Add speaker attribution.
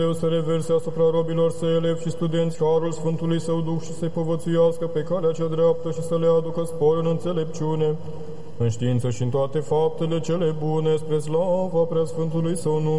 Speaker 1: Să reverse asupra robilor săi, elevi și studenți, harul Sfântului Său Duh și să-i povățuiască pe calea cea dreaptă și să le aducă spor în înțelepciune, în știință și în toate faptele cele bune, spre slava Preasfântului Său nume.